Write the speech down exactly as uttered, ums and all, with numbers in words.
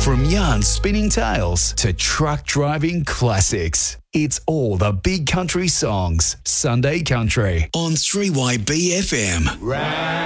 From yarn spinning tales to truck driving classics, it's all the big country songs. Sunday Country on three Y B F M. Right.